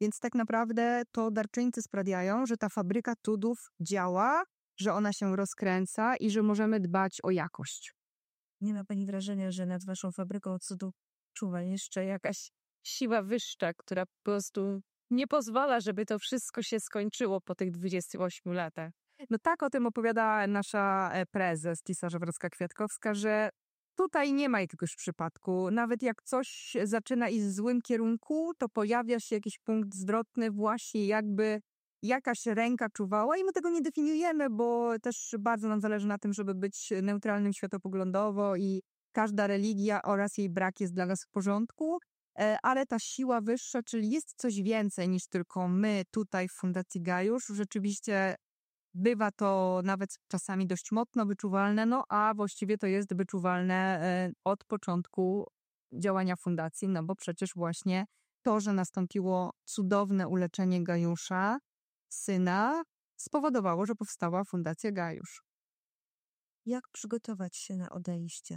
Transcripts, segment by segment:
Więc tak naprawdę to darczyńcy sprawiają, że ta fabryka cudów działa, że ona się rozkręca i że możemy dbać o jakość. Nie ma pani wrażenia, że nad waszą fabryką cudów czuwa jeszcze jakaś siła wyższa, która po prostu nie pozwala, żeby to wszystko się skończyło po tych 28 latach? No tak o tym opowiada nasza prezes Tisa Żebrowska-Kwiatkowska, że tutaj nie ma jakiegoś przypadku. Nawet jak coś zaczyna iść w złym kierunku, to pojawia się jakiś punkt zwrotny, właśnie jakby jakaś ręka czuwała i my tego nie definiujemy, bo też bardzo nam zależy na tym, żeby być neutralnym światopoglądowo i każda religia oraz jej brak jest dla nas w porządku, ale ta siła wyższa, czyli jest coś więcej niż tylko my tutaj w Fundacji Gajusz, rzeczywiście bywa to nawet czasami dość mocno wyczuwalne, no a właściwie to jest wyczuwalne od początku działania fundacji, no bo przecież właśnie to, że nastąpiło cudowne uleczenie Gajusza, syna, spowodowało, że powstała Fundacja Gajusz. Jak przygotować się na odejście?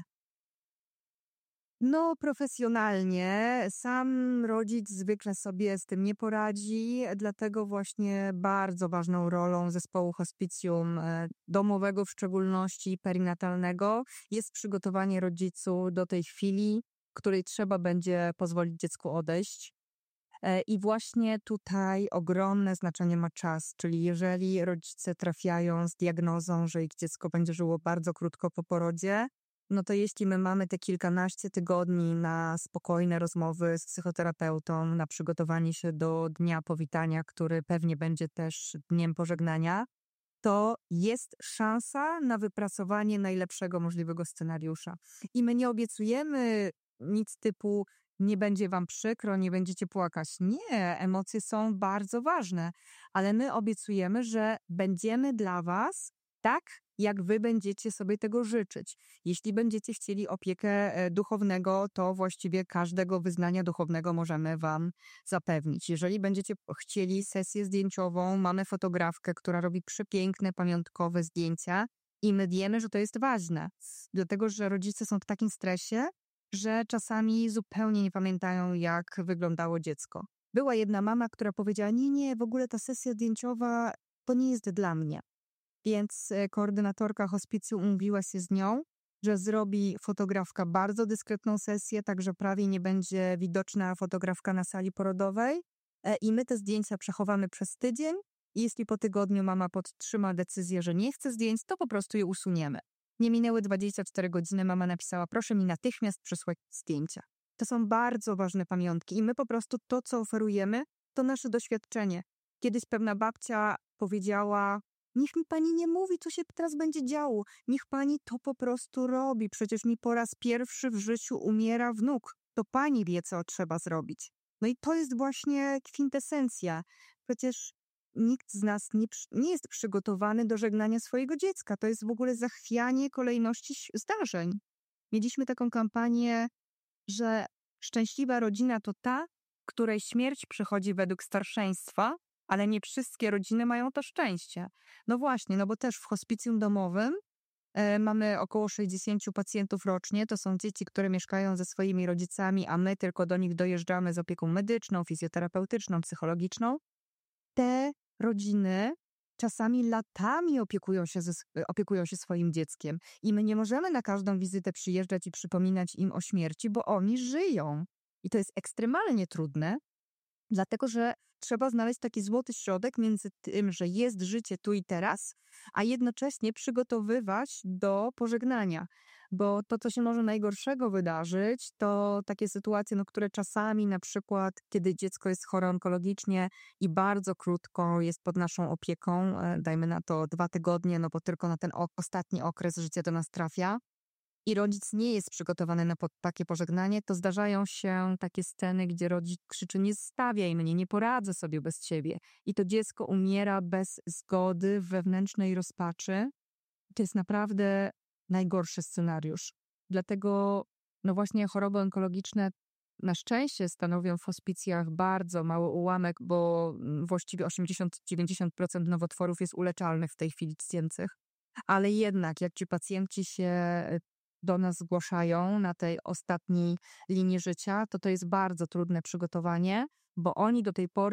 No, profesjonalnie. Sam rodzic zwykle sobie z tym nie poradzi, dlatego właśnie bardzo ważną rolą zespołu hospicjum domowego, w szczególności perinatalnego, jest przygotowanie rodzicu do tej chwili, w której trzeba będzie pozwolić dziecku odejść. I właśnie tutaj ogromne znaczenie ma czas, czyli jeżeli rodzice trafiają z diagnozą, że ich dziecko będzie żyło bardzo krótko po porodzie, no to jeśli my mamy te kilkanaście tygodni na spokojne rozmowy z psychoterapeutą, na przygotowanie się do dnia powitania, który pewnie będzie też dniem pożegnania, to jest szansa na wypracowanie najlepszego możliwego scenariusza. I my nie obiecujemy nic typu nie będzie wam przykro, nie będziecie płakać. Nie, emocje są bardzo ważne, ale my obiecujemy, że będziemy dla was tak, jak wy będziecie sobie tego życzyć. Jeśli będziecie chcieli opiekę duchownego, to właściwie każdego wyznania duchownego możemy wam zapewnić. Jeżeli będziecie chcieli sesję zdjęciową, mamy fotografkę, która robi przepiękne, pamiątkowe zdjęcia i my wiemy, że to jest ważne. Dlatego, że rodzice są w takim stresie, że czasami zupełnie nie pamiętają, jak wyglądało dziecko. Była jedna mama, która powiedziała, nie, w ogóle ta sesja zdjęciowa to nie jest dla mnie. Więc koordynatorka hospicjum umówiła się z nią, że zrobi fotografka bardzo dyskretną sesję, tak że prawie nie będzie widoczna fotografka na sali porodowej i my te zdjęcia przechowamy przez tydzień i jeśli po tygodniu mama podtrzyma decyzję, że nie chce zdjęć, to po prostu je usuniemy. Nie minęły 24 godziny, mama napisała, proszę mi natychmiast przysłać zdjęcia. To są bardzo ważne pamiątki i my po prostu to, co oferujemy, to nasze doświadczenie. Kiedyś pewna babcia powiedziała, niech mi pani nie mówi, co się teraz będzie działo. Niech pani to po prostu robi. Przecież mi po raz pierwszy w życiu umiera wnuk. To pani wie, co trzeba zrobić. No i to jest właśnie kwintesencja. Przecież nikt z nas nie jest przygotowany do żegnania swojego dziecka. To jest w ogóle zachwianie kolejności zdarzeń. Mieliśmy taką kampanię, że szczęśliwa rodzina to ta, której śmierć przychodzi według starszeństwa, ale nie wszystkie rodziny mają to szczęście. No właśnie, no bo też w hospicjum domowym mamy około 60 pacjentów rocznie. To są dzieci, które mieszkają ze swoimi rodzicami, a my tylko do nich dojeżdżamy z opieką medyczną, fizjoterapeutyczną, psychologiczną. Te rodziny czasami latami opiekują się swoim dzieckiem i my nie możemy na każdą wizytę przyjeżdżać i przypominać im o śmierci, bo oni żyją. I to jest ekstremalnie trudne, dlatego że trzeba znaleźć taki złoty środek między tym, że jest życie tu i teraz, a jednocześnie przygotowywać do pożegnania. Bo to, co się może najgorszego wydarzyć, to takie sytuacje, no, które czasami na przykład, kiedy dziecko jest chore onkologicznie i bardzo krótko jest pod naszą opieką, dajmy na to 2 tygodnie, no bo tylko na ten ostatni okres życia do nas trafia, i rodzic nie jest przygotowany na takie pożegnanie, to zdarzają się takie sceny, gdzie rodzic krzyczy, nie zostawiaj mnie, nie poradzę sobie bez ciebie. I to dziecko umiera bez zgody, w wewnętrznej rozpaczy. To jest naprawdę najgorszy scenariusz. Dlatego no właśnie choroby onkologiczne na szczęście stanowią w hospicjach bardzo mały ułamek, bo właściwie 80-90% nowotworów jest uleczalnych w tej chwili cięcych. Ale jednak jak ci pacjenci się do nas zgłaszają na tej ostatniej linii życia, to jest bardzo trudne przygotowanie, bo oni do tej pory